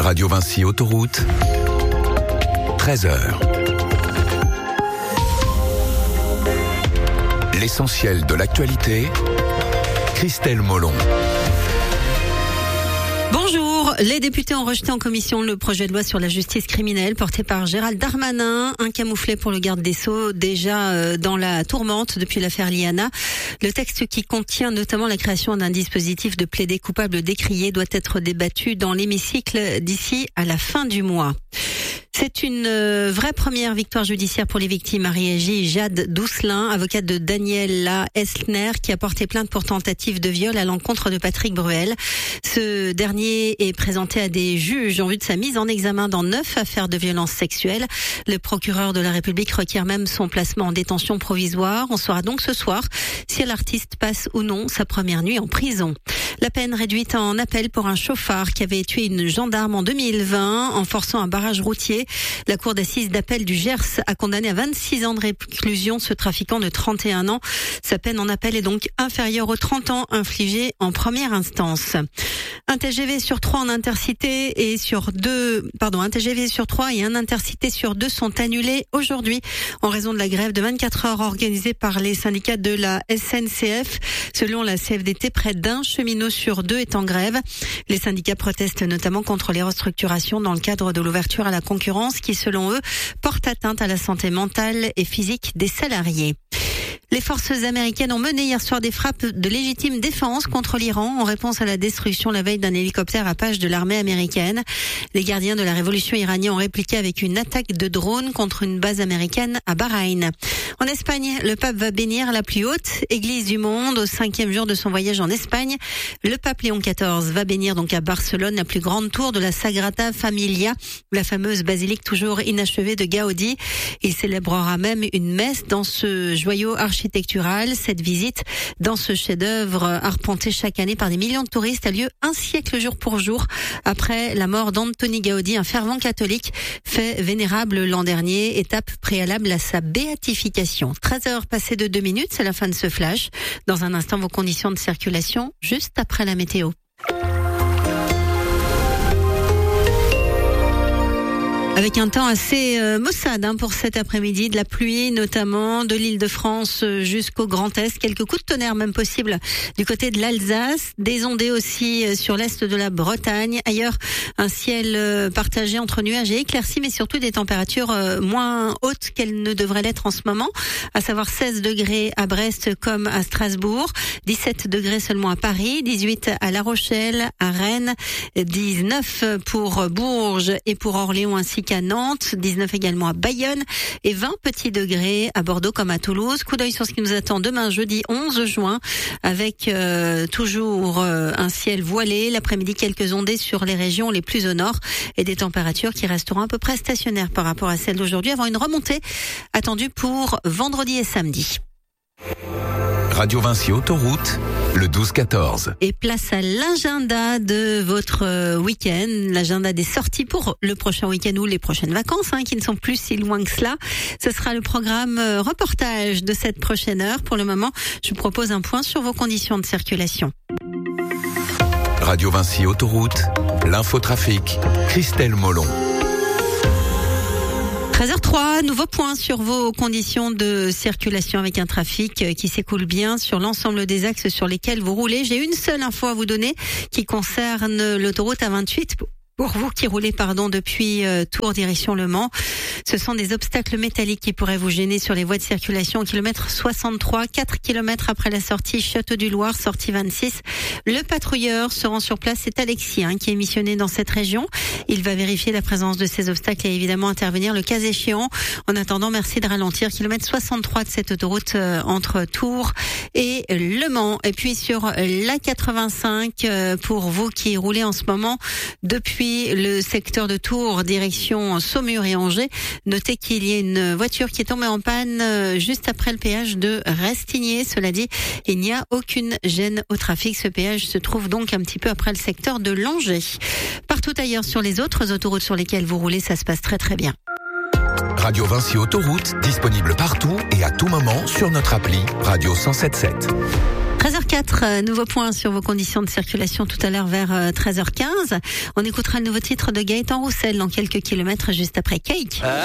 Radio Vinci Autoroute, 13h. L'essentiel de l'actualité, Christelle Molon. Bonjour, les députés ont rejeté en commission le projet de loi sur la justice criminelle porté par Gérald Darmanin, un camouflet pour le garde des Sceaux déjà dans la tourmente depuis l'affaire Liana. Le texte qui contient notamment la création d'un dispositif de plaidé coupable décrié doit être débattu dans l'hémicycle d'ici à la fin du mois. C'est une vraie première victoire judiciaire pour les victimes, a réagi Jade Doucelin, avocate de Daniela Esner, qui a porté plainte pour tentative de viol à l'encontre de Patrick Bruel. Ce dernier est présenté à des juges en vue de sa mise en examen dans 9 affaires de violences sexuelles. Le procureur de la République requiert même son placement en détention provisoire. On saura donc ce soir si l'artiste passe ou non sa première nuit en prison. La peine réduite en appel pour un chauffard qui avait tué une gendarme en 2020 en forçant un barrage routier. La cour d'assises d'appel du Gers a condamné à 26 ans de réclusion ce trafiquant de 31 ans. Sa peine en appel est donc inférieure aux 30 ans infligés en première instance. Un TGV sur 3 en intercité et un TGV sur 3 et un intercité sur 2 sont annulés aujourd'hui en raison de la grève de 24 heures organisée par les syndicats de la SNCF. Selon la CFDT, près d'un cheminot sur 2 est en grève. Les syndicats protestent notamment contre les restructurations dans le cadre de l'ouverture à la concurrence qui, selon eux, porte atteinte à la santé mentale et physique des salariés. Les forces américaines ont mené hier soir des frappes de légitime défense contre l'Iran en réponse à la destruction la veille d'un hélicoptère Apache de l'armée américaine. Les gardiens de la révolution iranienne ont répliqué avec une attaque de drone contre une base américaine à Bahreïn. En Espagne, le pape va bénir la plus haute église du monde au 5e jour de son voyage en Espagne. Le pape Léon XIV va bénir donc à Barcelone la plus grande tour de la Sagrada Familia, la fameuse basilique toujours inachevée de Gaudi. Il célébrera même une messe dans ce joyau architectural. Cette visite dans ce chef-d'œuvre arpenté chaque année par des millions de touristes a lieu un siècle jour pour jour après la mort d'Antoni Gaudi, un fervent catholique fait vénérable l'an dernier, étape préalable à sa béatification. 13h passées de 2 minutes, c'est la fin de ce flash. Dans un instant, vos conditions de circulation juste après la météo. Avec un temps assez maussade pour cet après-midi, de la pluie notamment de l'Île-de-France jusqu'au Grand Est, quelques coups de tonnerre même possibles du côté de l'Alsace, des ondées aussi sur l'est de la Bretagne. Ailleurs, un ciel partagé entre nuages et éclaircies, mais surtout des températures moins hautes qu'elles ne devraient l'être en ce moment, à savoir 16 degrés à Brest comme à Strasbourg, 17 degrés seulement à Paris, 18 à La Rochelle, à Rennes, 19 pour Bourges et pour Orléans ainsi qu'à Nantes, 19 également à Bayonne et 20 petits degrés à Bordeaux comme à Toulouse. Coup d'œil sur ce qui nous attend demain jeudi 11 juin avec toujours un ciel voilé, l'après-midi quelques ondées sur les régions les plus au nord et des températures qui resteront à peu près stationnaires par rapport à celles d'aujourd'hui avant une remontée attendue pour vendredi et samedi. Radio Vinci Autoroute, le 12-14. Et place à l'agenda de votre week-end, l'agenda des sorties pour le prochain week-end ou les prochaines vacances, qui ne sont plus si loin que cela. Ce sera le programme reportage de cette prochaine heure. Pour le moment, je vous propose un point sur vos conditions de circulation. Radio Vinci Autoroute, l'infotrafic, Christelle Molon. 13h03, nouveau point sur vos conditions de circulation avec un trafic qui s'écoule bien sur l'ensemble des axes sur lesquels vous roulez. J'ai une seule info à vous donner qui concerne l'autoroute A28. Pour vous qui roulez depuis Tours direction Le Mans, ce sont des obstacles métalliques qui pourraient vous gêner sur les voies de circulation au kilomètre 63, 4 kilomètres après la sortie Château du Loir, sortie 26. Le patrouilleur se rend sur place, c'est Alexis qui est missionné dans cette région. Il va vérifier la présence de ces obstacles et évidemment intervenir le cas échéant. En attendant, merci de ralentir. Kilomètre 63 de cette autoroute entre Tours et Le Mans. Et puis sur la 85, pour vous qui roulez en ce moment depuis le secteur de Tours, direction Saumur et Angers. Notez qu'il y a une voiture qui est tombée en panne juste après le péage de Restigné. Cela dit, il n'y a aucune gêne au trafic. Ce péage se trouve donc un petit peu après le secteur de Langeais. Partout ailleurs sur les autres autoroutes sur lesquelles vous roulez, ça se passe très très bien. Radio Vinci Autoroute, disponible partout et à tout moment sur notre appli Radio 107.7. 13h04, nouveau point sur vos conditions de circulation tout à l'heure vers 13h15. On écoutera le nouveau titre de Gaëtan Roussel dans quelques kilomètres juste après Cake.